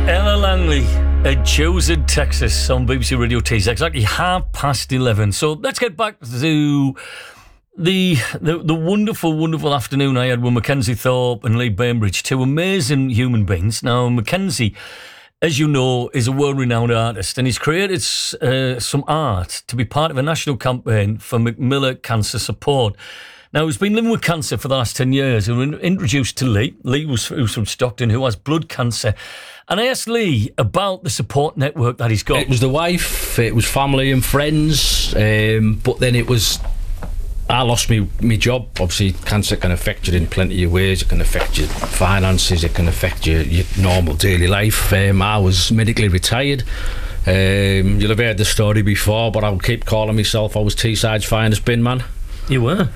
Ella Langley at Chosen, Texas on BBC Radio T. It's exactly 11:30. So let's get back to the wonderful, wonderful afternoon I had with Mackenzie Thorpe and Lee Bainbridge, two amazing human beings. Now, Mackenzie, as you know, is a world-renowned artist, and he's created some art to be part of a national campaign for Macmillan Cancer Support. Now, he's been living with cancer for the last 10 years, and we were introduced to Lee. Lee who's from Stockton, who has blood cancer. And I asked Lee about the support network that he's got. It was the wife, it was family and friends, but then it was... I lost my job. Obviously, cancer can affect you in plenty of ways. It can affect your finances, it can affect your normal daily life. I was medically retired. You'll have heard the story before, but I'll keep calling myself, I was Teesside's finest bin man. You were?